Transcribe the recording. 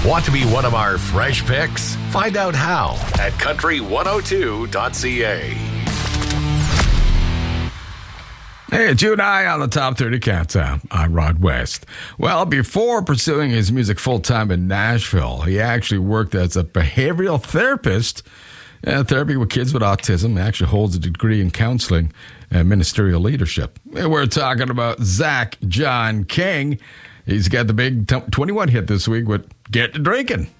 Want to be one of our fresh picks? Find out how at country102.ca. Hey, it's you and I on the Top 30 Countdown. I'm Rod West. Well, before pursuing his music full-time in Nashville, he actually worked as a behavioral therapist, therapy with kids with autism. He actually holds a degree in counseling and ministerial leadership. And we're talking about Zach John King. He's got the big 21 hit this week with Get to Drinking.